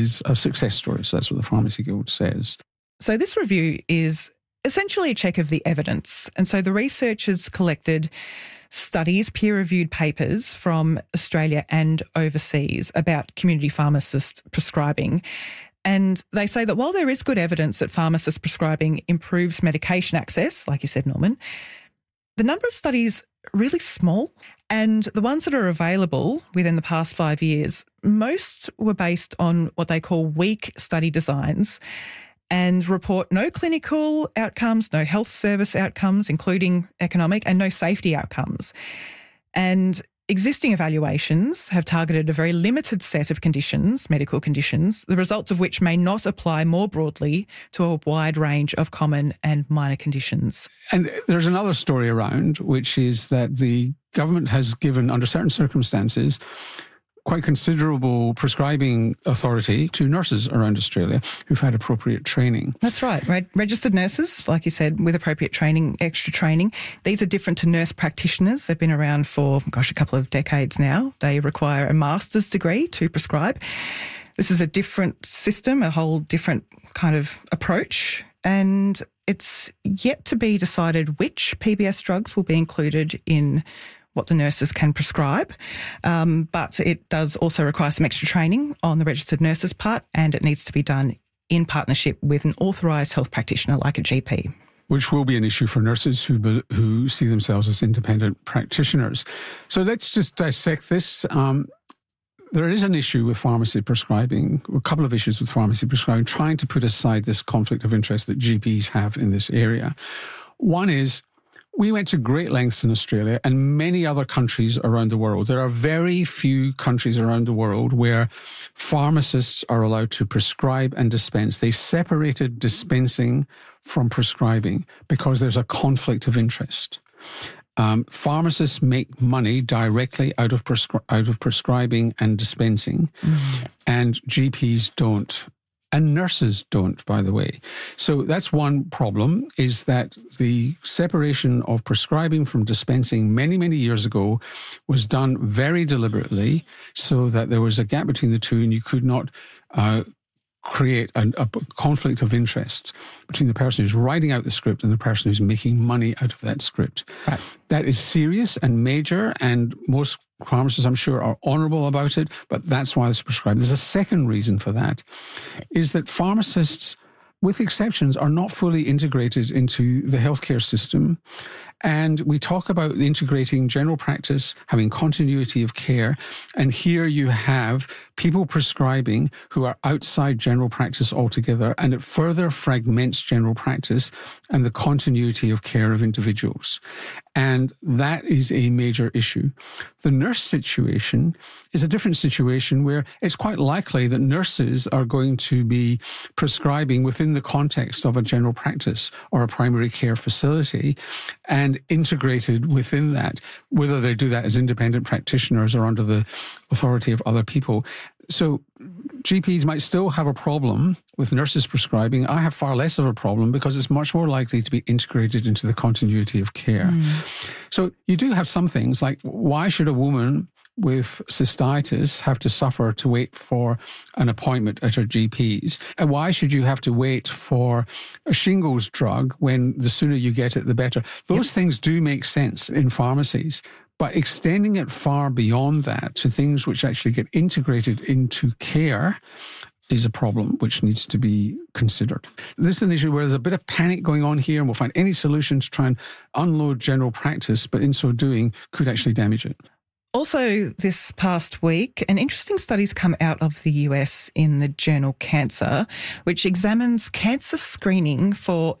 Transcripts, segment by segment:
is a success story. So that's what the Pharmacy Guild says. So this review is essentially a check of the evidence. And so the researchers collected studies, peer-reviewed papers from Australia and overseas about community pharmacist prescribing. And they say that while there is good evidence that pharmacist prescribing improves medication access, like you said, Norman, the number of studies really small, and the ones that are available within the past 5 years, most were based on what they call weak study designs and report no clinical outcomes, no health service outcomes, including economic, and no safety outcomes. And existing evaluations have targeted a very limited set of conditions, medical conditions, the results of which may not apply more broadly to a wide range of common and minor conditions. And there's another story around, which is that the government has given, under certain circumstances, quite considerable prescribing authority to nurses around Australia who've had appropriate training. That's right. Registered nurses, like you said, with appropriate training, extra training. These are different to nurse practitioners. They've been around for, a couple of decades now. They require a master's degree to prescribe. This is a different system, a whole different kind of approach. And it's yet to be decided which PBS drugs will be included in what the nurses can prescribe. But it does also require some extra training on the registered nurse's part, and it needs to be done in partnership with an authorised health practitioner like a GP. Which will be an issue for nurses who see themselves as independent practitioners. So let's just dissect this. There is an issue with pharmacy prescribing, a couple of issues with pharmacy prescribing, trying to put aside this conflict of interest that GPs have in this area. One is, we went to great lengths in Australia and many other countries around the world. There are very few countries around the world where pharmacists are allowed to prescribe and dispense. They separated dispensing from prescribing because there's a conflict of interest. Pharmacists make money directly out of prescribing and dispensing, and GPs don't. And nurses don't, by the way. So that's one problem, is that the separation of prescribing from dispensing many, many years ago was done very deliberately so that there was a gap between the two and you could not create a conflict of interest between the person who's writing out the script and the person who's making money out of that script. Right. That is serious and major, and most pharmacists, I'm sure, are honourable about it, but that's why it's prescribed. There's a second reason for that, is that pharmacists, with exceptions, are not fully integrated into the healthcare system. And we talk about integrating general practice, having continuity of care. And here you have people prescribing who are outside general practice altogether, and it further fragments general practice and the continuity of care of individuals. And that is a major issue. The nurse situation is a different situation where it's quite likely that nurses are going to be prescribing within the context of a general practice or a primary care facility and integrated within that, whether they do that as independent practitioners or under the authority of other people. So GPs might still have a problem with nurses prescribing. I have far less of a problem because it's much more likely to be integrated into the continuity of care. So you do have some things like, why should a woman with cystitis have to suffer to wait for an appointment at her GP's? And why should you have to wait for a shingles drug when the sooner you get it, the better? Those things do make sense in pharmacies. But extending it far beyond that to things which actually get integrated into care is a problem which needs to be considered. This is an issue where there's a bit of panic going on here, and we'll find any solution to try and unload general practice, but in so doing could actually damage it. Also, this past week, an interesting study's come out of the US in the journal Cancer, which examines cancer screening for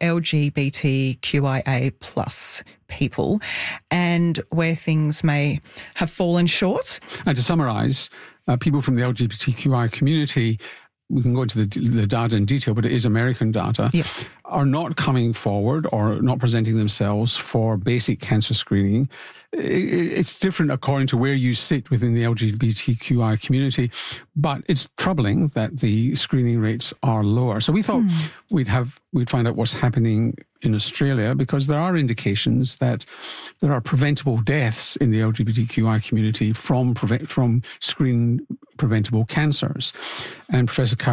LGBTQIA plus people and where things may have fallen short. And to summarise, people from the LGBTQI community, we can go into the data in detail, but it is American data, yes, are not coming forward or not presenting themselves for basic cancer screening. It's different according to where you sit within the LGBTQI community, but it's troubling that the screening rates are lower. So we thought we'd find out what's happening in Australia, because there are indications that there are preventable deaths in the LGBTQI community from screen preventable cancers. And Professor